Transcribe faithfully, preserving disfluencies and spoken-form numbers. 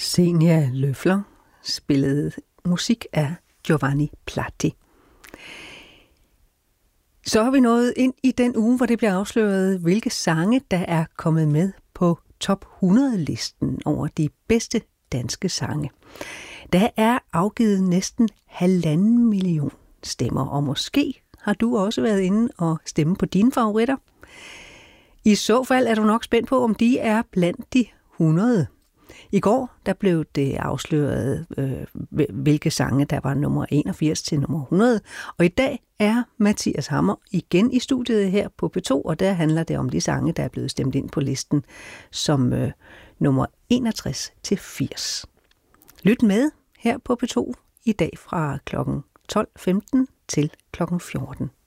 Xenia Løffler spillede musik af Giovanni Platti. Så har vi nået ind i den uge, hvor det bliver afsløret, hvilke sange, der er kommet med på top hundrede-listen over de bedste danske sange. Der er afgivet næsten halvanden million stemmer, og måske har du også været inde og stemme på dine favoritter. I så fald er du nok spændt på, om de er blandt de hundrede. I går der blev det afsløret, øh, hvilke sange der var nummer enogfirs til nummer hundrede. Og i dag er Mathias Hammer igen i studiet her på P to, og der handler det om de sange, der er blevet stemt ind på listen som øh, nummer enogtres til firs. Lyt med her på P to i dag fra klokken tolv femten til klokken fjorten.